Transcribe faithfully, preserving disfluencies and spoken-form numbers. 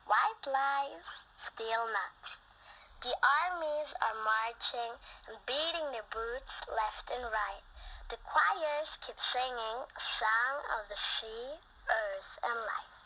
white lies, still not. The armies are marching and beating their boots left and right. The choirs keep singing a song of the sea, earth, and life.